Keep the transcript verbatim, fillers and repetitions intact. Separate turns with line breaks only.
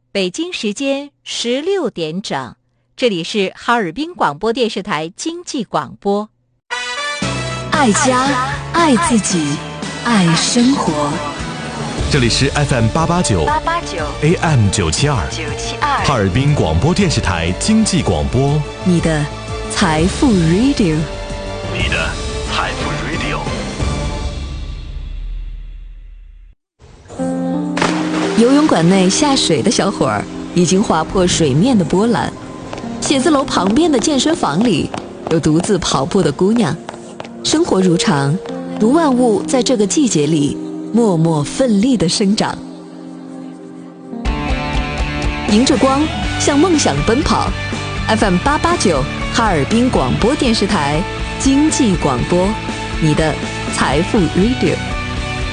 北京时间十六点整，这里是哈尔滨广播电视台经济广播。
爱家，爱自己，爱生活。
这里是 F M 八八九 A M 九七二哈尔滨广播电视台经济广播，
你的财富 Radio，
你的财富 Radio。
游泳馆内下水的小伙儿已经划破水面的波澜，写字楼旁边的健身房里有独自跑步的姑娘。生活如常，如万物在这个季节里默默奋力地生长。迎着光，向梦想奔跑。F M 八八九哈尔滨广播电视台经济广播，你的财富 Radio。